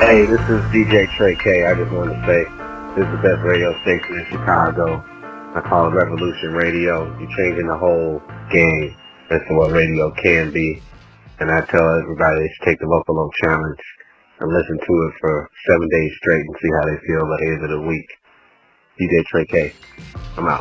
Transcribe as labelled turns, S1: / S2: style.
S1: Hey, this is DJ Trey K. I just want to say this is the best radio station in Chicago. I call it Revolution Radio. You're changing the whole game as to what radio can be. And I tell everybody they should take the Vocal Oak Challenge and listen to it for 7 days straight and see how they feel by the end of the week. DJ Trey K. I'm out.